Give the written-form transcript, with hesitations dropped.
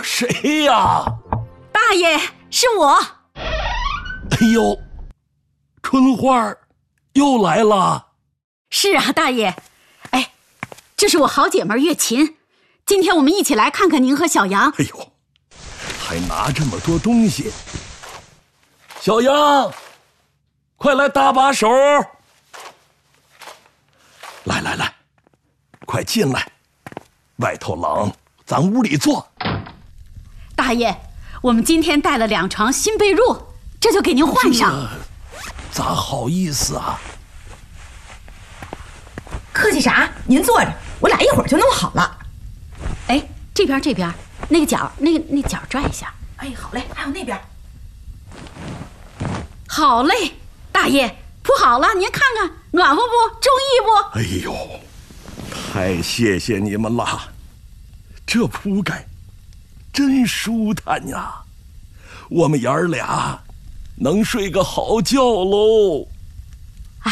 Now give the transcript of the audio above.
谁呀？ 大爷，是我。 哎呦，春花又来了。 是啊，大爷。哎，这是我好姐妹月琴，今天我们一起来看看您和小杨。 哎呦，还拿这么多东西。小杨，快来搭把手。来，快进来，外头冷，咱屋里坐。 大爷，我们今天带了2床新被褥，这就给您换上。 咋好意思啊？ 客气啥？您坐着，我俩一会儿就弄好了。 哎，这边那个角，那角拽一下。 哎，好嘞。还有那边。 好嘞，大爷铺好了，您看看暖和不？中意不？ 哎呦，太谢谢你们了，这铺盖真舒坦呀，我们爷儿俩能睡个好觉喽。